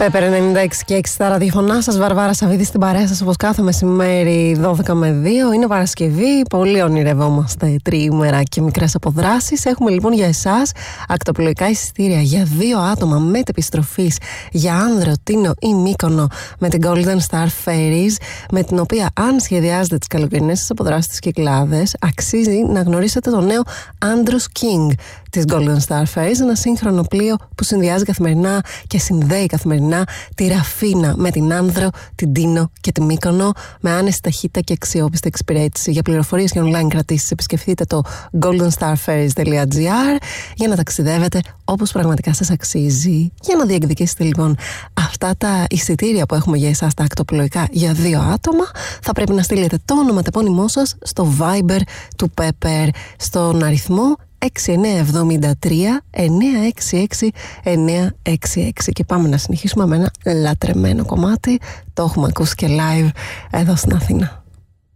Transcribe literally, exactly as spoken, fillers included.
Πέπερ ενενήντα έξι και έξι στα ραδιοφωνά σας, Βαρβάρα Σαββίδη στην παρέα σας όπως κάθε μεσημέρι δώδεκα με δύο. Είναι Παρασκευή, πολύ ονειρευόμαστε τριήμερα και μικρές αποδράσεις. Έχουμε λοιπόν για εσάς ακτοπλοϊκά εισιτήρια για δύο άτομα μετεπιστροφής για Άνδρο, Τίνο ή Μύκονο με την Golden Star Ferries, με την οποία αν σχεδιάζετε τις καλοκαιρινές σας αποδράσεις στις Κυκλάδες, αξίζει να γνωρίσετε το νέο Andros King της Golden Star Ferries, ένα σύγχρονο πλοίο που συνδυάζει καθημερινά και συνδέει καθημερινά τη Ραφίνα με την Άνδρο, την Τίνο και τη Μύκονο με άνεση ταχύτητα και αξιόπιστη εξυπηρέτηση. Για πληροφορίες και online κρατήσεις επισκεφτείτε το golden star ferries dot g r για να ταξιδεύετε όπως πραγματικά σας αξίζει. Για να διεκδικήσετε λοιπόν αυτά τα εισιτήρια που έχουμε για εσάς τα ακτοπλοϊκά για δύο άτομα, θα πρέπει να στείλετε το ονοματεπώνυμό σας στο Viber του Pepper στον αριθμό έξι εννιά εβδομήντα τρία εννιά έξι έξι εννιά έξι έξι. Και πάμε να συνεχίσουμε με ένα λατρεμένο κομμάτι. Το έχουμε ακούσει και live εδώ στην Αθήνα.